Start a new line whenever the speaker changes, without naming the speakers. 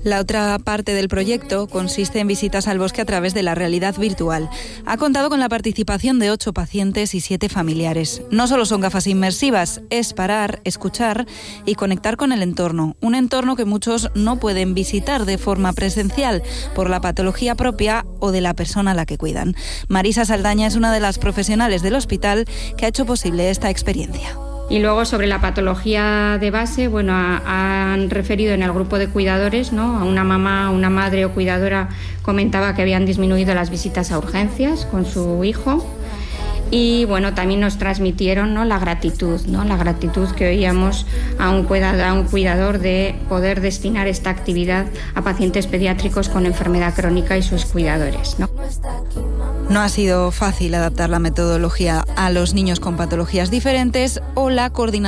La otra parte del proyecto consiste en visitas al bosque a través de la realidad virtual. Ha contado con la participación de 8 pacientes y 7 familiares. No solo son gafas inmersivas, es parar, escuchar y conectar con el entorno. Un entorno que muchos no pueden visitar de forma presencial por la patología propia o de la persona a la que cuidan. Marisa Saldaña es una de las profesionales del hospital que ha hecho posible esta experiencia.
Y luego sobre la patología de base, han referido en el grupo de cuidadores, ¿no? A una mamá, una madre o cuidadora comentaba que habían disminuido las visitas a urgencias con su hijo. Y también nos transmitieron, ¿no?, la gratitud que oíamos a un cuidador de poder destinar esta actividad a pacientes pediátricos con enfermedad crónica y sus cuidadores, ¿no?
No ha sido fácil adaptar la metodología a los niños con patologías diferentes o la coordinación